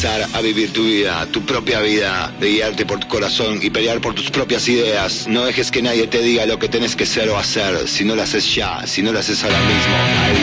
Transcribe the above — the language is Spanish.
empezar a vivir tu vida, tu propia vida, de guiarte por tu corazón y pelear por tus propias ideas. No dejes que nadie te diga lo que tenés que ser o hacer. Si no lo haces ya, si no lo haces ahora mismo, nadie